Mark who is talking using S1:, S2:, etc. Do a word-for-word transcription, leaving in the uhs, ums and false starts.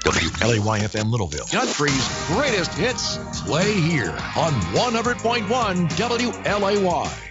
S1: W L A Y F M Littleville. Country's greatest hits play here on one hundred point one W L A Y.